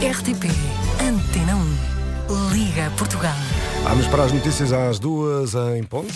RTP Antena 1. Liga Portugal. Vamos para as notícias às 2 em ponto.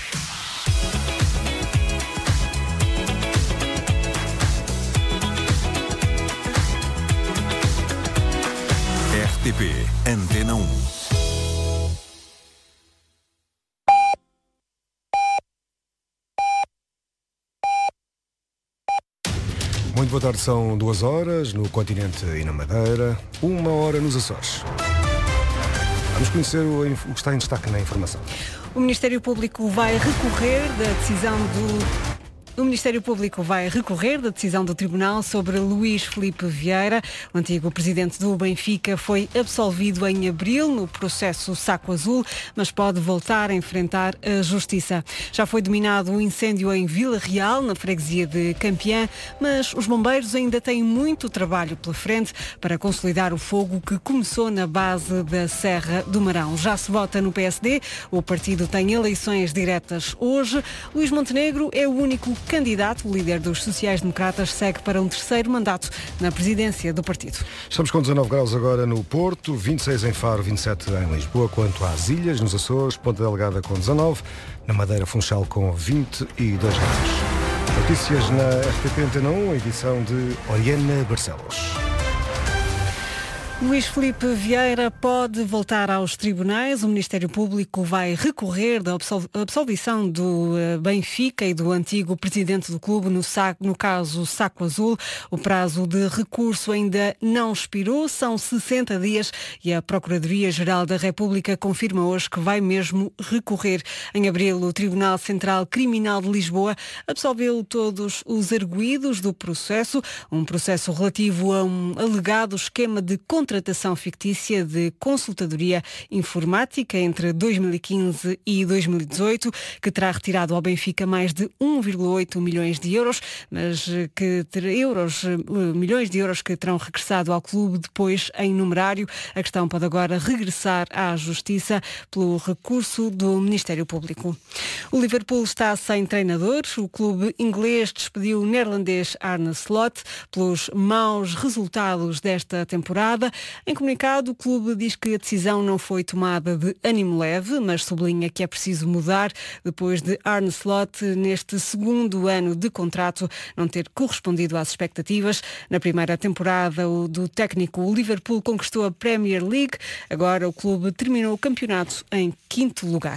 RTP Antena 1. Muito boa tarde, são 2 horas no continente e na Madeira, 1 hora nos Açores. Vamos conhecer o que está em destaque na informação. O Ministério Público vai recorrer da decisão do Tribunal sobre Luís Filipe Vieira. O antigo presidente do Benfica foi absolvido em abril no processo Saco Azul, mas pode voltar a enfrentar a Justiça. Já foi dominado um incêndio em Vila Real, na freguesia de Campiã, mas os bombeiros ainda têm muito trabalho pela frente para consolidar o fogo que começou na base da Serra do Marão. Já se vota no PSD, o partido tem eleições diretas hoje. Luís Montenegro é o único candidato. O líder dos sociais-democratas segue para um 3º mandato na presidência do partido. Estamos com 19 graus agora no Porto, 26 em Faro, 27 em Lisboa. Quanto às ilhas, nos Açores, Ponta Delgada com 19, na Madeira Funchal com 22 graus. Notícias na RTP Antena 1, edição de Oriana Barcelos. Luís Filipe Vieira pode voltar aos tribunais. O Ministério Público vai recorrer da absolvição do Benfica e do antigo presidente do clube no caso Saco Azul. O prazo de recurso ainda não expirou, são 60 dias e a Procuradoria-Geral da República confirma hoje que vai mesmo recorrer. Em abril, o Tribunal Central Criminal de Lisboa absolveu todos os arguidos do processo, um processo relativo a um alegado esquema de contratação fictícia de consultadoria informática entre 2015 e 2018, que terá retirado ao Benfica mais de 1,8 milhões de euros, milhões de euros que terão regressado ao clube depois em numerário. A questão pode agora regressar à Justiça pelo recurso do Ministério Público. O Liverpool está sem treinador. O clube inglês despediu o neerlandês Arne Slot pelos maus resultados desta temporada. Em comunicado, o clube diz que a decisão não foi tomada de ânimo leve, mas sublinha que é preciso mudar depois de Arne Slot, neste 2º ano de contrato, não ter correspondido às expectativas. Na primeira temporada do técnico, o Liverpool conquistou a Premier League. Agora o clube terminou o campeonato em 5º lugar.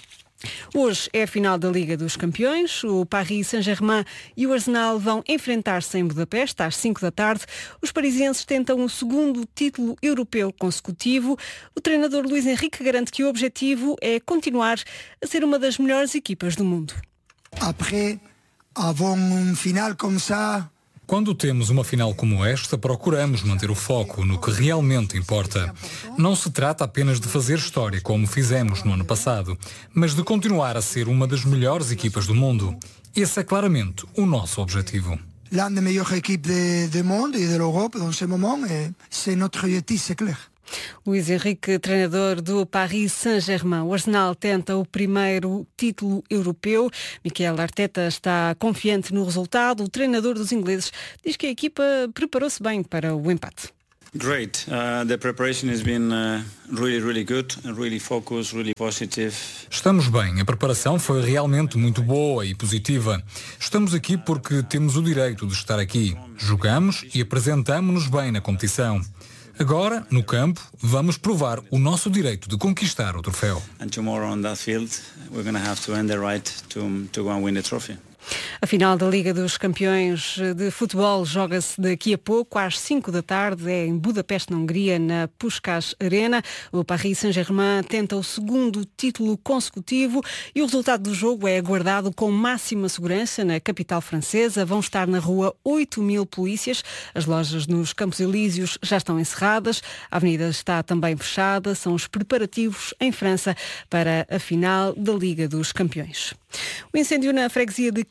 Hoje é a final da Liga dos Campeões. O Paris Saint-Germain e o Arsenal vão enfrentar-se em Budapeste às 5 da tarde. Os parisienses tentam um 2º título europeu consecutivo. O treinador Luís Henrique garante que o objetivo é continuar a ser uma das melhores equipas do mundo. Après avoir une finale comme ça. Quando temos uma final como esta, procuramos manter o foco no que realmente importa. Não se trata apenas de fazer história, como fizemos no ano passado, mas de continuar a ser uma das melhores equipas do mundo. Esse é claramente o nosso objetivo. L'un des meilleures équipes du monde et de l'Europe dans ce moment, c'est notre objectif, c'est clair. Luís Henrique, treinador do Paris Saint-Germain. O Arsenal tenta o primeiro título europeu. Mikel Arteta está confiante no resultado. O treinador dos ingleses diz que a equipa preparou-se bem para o empate. Great. The preparation has been really good, really focused, really positive. Estamos bem. A preparação foi realmente muito boa e positiva. Estamos aqui porque temos o direito de estar aqui. Jogamos e apresentamo-nos bem na competição. Agora, no campo, vamos provar o nosso direito de conquistar o troféu. And tomorrow on that field, we're going to have to earn the right to go and win the trophy. A final da Liga dos Campeões de Futebol joga-se daqui a pouco, às 5 da tarde, é em Budapeste, na Hungria, na Puskás Arena. O Paris Saint-Germain tenta o 2º título consecutivo e o resultado do jogo é aguardado com máxima segurança na capital francesa. Vão estar na rua 8.000 polícias. As lojas nos Campos Elíseos já estão encerradas. A avenida está também fechada. São os preparativos em França para a final da Liga dos Campeões. O incêndio na freguesia de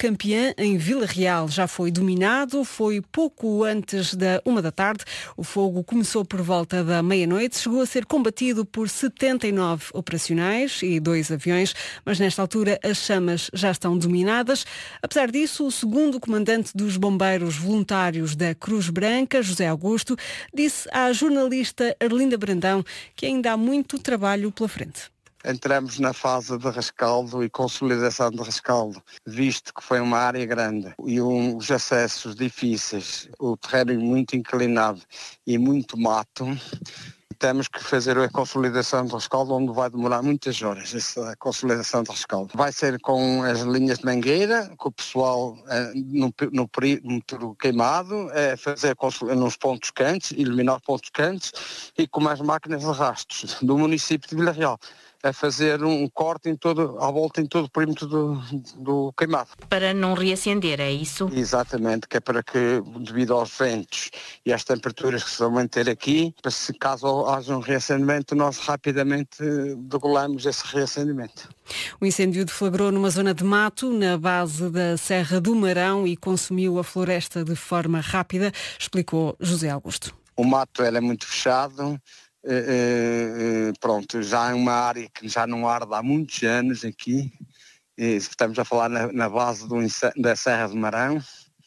Campiã, em Vila Real. Já foi dominado, foi pouco antes da 1 da tarde. O fogo começou por volta da meia-noite, chegou a ser combatido por 79 operacionais e 2 aviões, mas nesta altura as chamas já estão dominadas. Apesar disso, o segundo comandante dos bombeiros voluntários da Cruz Branca, José Augusto, disse à jornalista Arlinda Brandão que ainda há muito trabalho pela frente. Entramos na fase de rescaldo e consolidação de rescaldo, visto que foi uma área grande e os acessos difíceis, o terreno muito inclinado e muito mato. Temos que fazer a consolidação de rescaldo, onde vai demorar muitas horas, essa consolidação de rescaldo. Vai ser com as linhas de mangueira, com o pessoal no perímetro queimado, fazer nos pontos quentes, iluminar pontos quentes, e com as máquinas de rastros do município de Vila Real, a fazer um corte à volta em todo o perímetro do queimado. Para não reacender, é isso? Exatamente, que é para que, devido aos ventos e às temperaturas que se vão manter aqui, para se caso haja um reacendimento, nós rapidamente regulamos esse reacendimento. O incêndio deflagrou numa zona de mato, na base da Serra do Marão, e consumiu a floresta de forma rápida, explicou José Augusto. O mato é muito fechado. Pronto, já é uma área que já não arde há muitos anos aqui. Estamos a falar na base da Serra do Marão.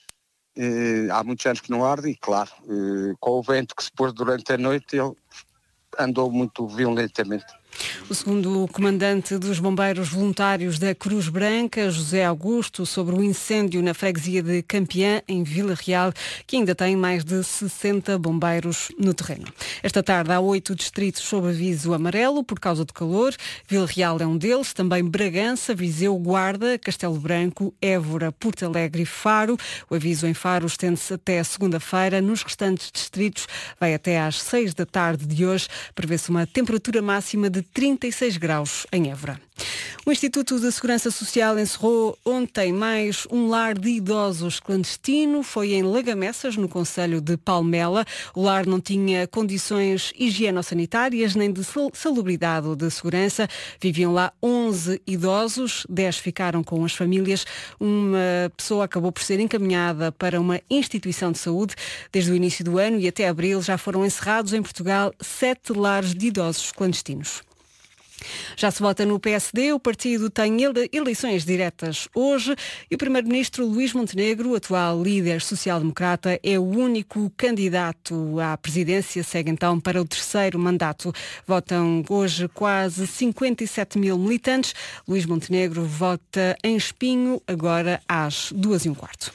Há muitos anos que não arde e, claro, com o vento que se pôs durante a noite, ele andou muito violentamente. O segundo comandante dos bombeiros voluntários da Cruz Branca, José Augusto, sobre o incêndio na freguesia de Campiã, em Vila Real, que ainda tem mais de 60 bombeiros no terreno. Esta tarde há 8 distritos sob aviso amarelo por causa do calor. Vila Real é um deles, também Bragança, Viseu, Guarda, Castelo Branco, Évora, Porto Alegre e Faro. O aviso em Faro estende-se até segunda-feira. Nos restantes distritos vai até às 6 da tarde de hoje. Prevê-se uma temperatura máxima de 36 graus em Évora. O Instituto de Segurança Social encerrou ontem mais um lar de idosos clandestino. Foi em Lagamessas, no concelho de Palmela. O lar não tinha condições higieno-sanitárias nem de salubridade ou de segurança. Viviam lá 11 idosos, 10 ficaram com as famílias. Uma pessoa acabou por ser encaminhada para uma instituição de saúde. Desde o início do ano e até abril já foram encerrados em Portugal 7 lares de idosos clandestinos. Já se vota no PSD, o partido tem eleições diretas hoje e o primeiro-ministro Luís Montenegro, atual líder social-democrata, é o único candidato à presidência, segue então para o 3º mandato. Votam hoje quase 57 mil militantes. Luís Montenegro vota em Espinho, agora às 2h15.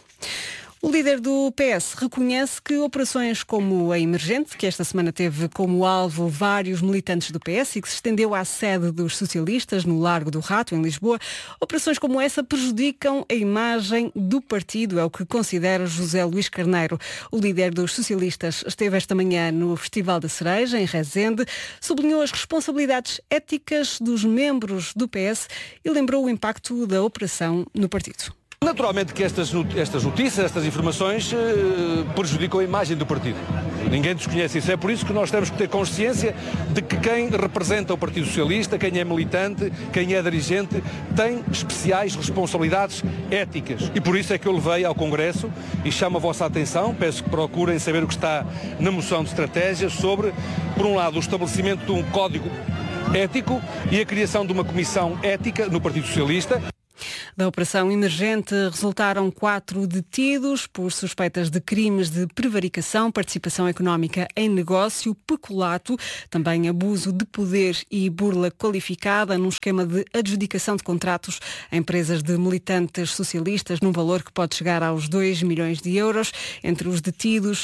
O líder do PS reconhece que operações como a Emergente, que esta semana teve como alvo vários militantes do PS e que se estendeu à sede dos socialistas no Largo do Rato, em Lisboa, operações como essa prejudicam a imagem do partido, é o que considera José Luís Carneiro. O líder dos socialistas esteve esta manhã no Festival da Cereja, em Rezende, sublinhou as responsabilidades éticas dos membros do PS e lembrou o impacto da operação no partido. Naturalmente que estas notícias, estas informações prejudicam a imagem do partido. Ninguém desconhece isso. É por isso que nós temos que ter consciência de que quem representa o Partido Socialista, quem é militante, quem é dirigente, tem especiais responsabilidades éticas. E por isso é que eu levei ao Congresso e chamo a vossa atenção, peço que procurem saber o que está na moção de estratégia sobre, por um lado, o estabelecimento de um código ético e a criação de uma comissão ética no Partido Socialista. Da operação Emergente resultaram 4 detidos por suspeitas de crimes de prevaricação, participação económica em negócio, peculato, também abuso de poder e burla qualificada num esquema de adjudicação de contratos a empresas de militantes socialistas num valor que pode chegar aos 2 milhões de euros. Entre os detidos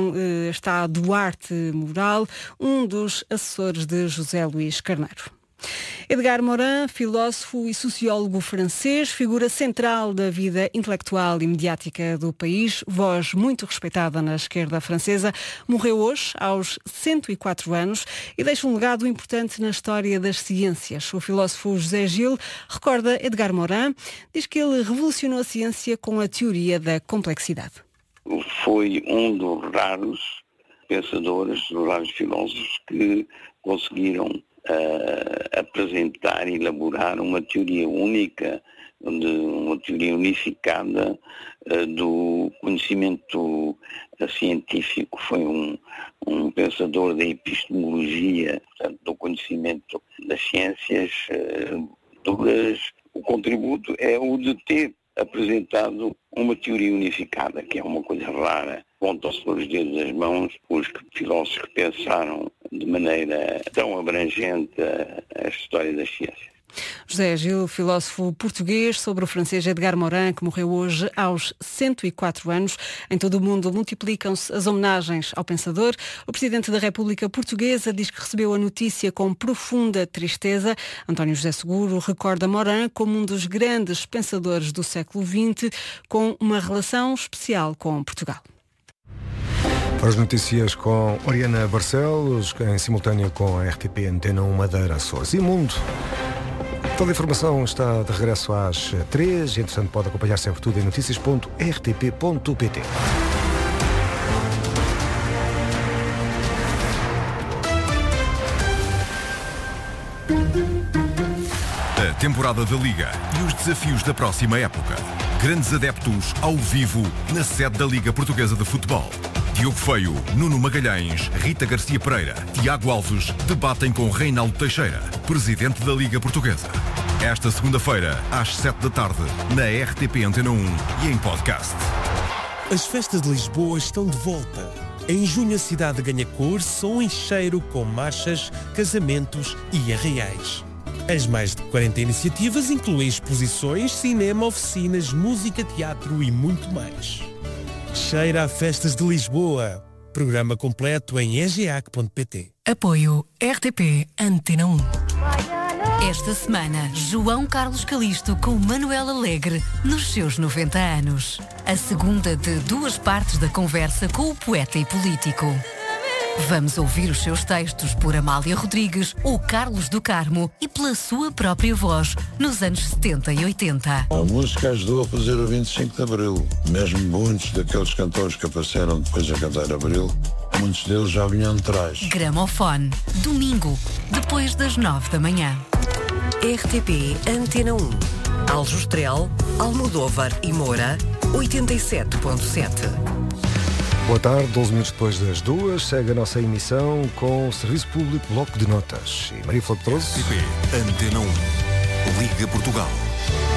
está Duarte Moral, um dos assessores de José Luís Carneiro. Edgar Morin, filósofo e sociólogo francês, figura central da vida intelectual e mediática do país, voz muito respeitada na esquerda francesa, morreu hoje, aos 104 anos, e deixa um legado importante na história das ciências. O filósofo José Gil recorda Edgar Morin, diz que ele revolucionou a ciência com a teoria da complexidade. Foi um dos raros pensadores, dos raros filósofos que conseguiram apresentar e elaborar uma teoria única de uma teoria unificada do conhecimento científico. Foi um pensador da epistemologia, portanto, do conhecimento das ciências duras. O contributo é o de ter apresentado uma teoria unificada, que é uma coisa rara. Contam-se pelos dedos das mãos os filósofos que pensaram de maneira tão abrangente a história das ciências. José Gil, filósofo português, sobre o francês Edgar Morin, que morreu hoje aos 104 anos. Em todo o mundo multiplicam-se as homenagens ao pensador. O Presidente da República Portuguesa diz que recebeu a notícia com profunda tristeza. António José Seguro recorda Morin como um dos grandes pensadores do século XX, com uma relação especial com Portugal. Para as notícias com Oriana Barcelos, em simultâneo com a RTP Antena 1 Madeira, Açores e Mundo. Toda a informação está de regresso às 3. Entretanto, pode acompanhar sempre tudo em noticias.rtp.pt. A temporada da Liga e os desafios da próxima época. Grandes adeptos ao vivo na sede da Liga Portuguesa de Futebol. Diogo Feio, Nuno Magalhães, Rita Garcia Pereira, Tiago Alves debatem com Reinaldo Teixeira, Presidente da Liga Portuguesa. Esta segunda-feira, às 7 da tarde, na RTP Antena 1 e em podcast. As festas de Lisboa estão de volta. Em junho a cidade ganha cor, som e cheiro com marchas, casamentos e arraiais. As mais de 40 iniciativas incluem exposições, cinema, oficinas, música, teatro e muito mais. Cheira a Festas de Lisboa. Programa completo em egeac.pt. Apoio RTP Antena 1. Esta semana, João Carlos Calisto com Manuel Alegre nos seus 90 anos. A segunda de 2 partes da conversa com o poeta e político. Vamos ouvir os seus textos por Amália Rodrigues ou Carlos do Carmo e pela sua própria voz nos anos 70 e 80. A música ajudou a fazer o 25 de Abril. Mesmo muitos daqueles cantores que apareceram depois a cantar Abril, muitos deles já vinham de trás. Gramofone, domingo, depois das 9 da manhã. RTP Antena 1. Aljustrel, Almodóvar e Moura, 87.7. Boa tarde, 12 minutos depois das 2, segue a nossa emissão com o Serviço Público Bloco de Notas. E Maria Flor Pedroso. RTP Antena 1, Liga Portugal.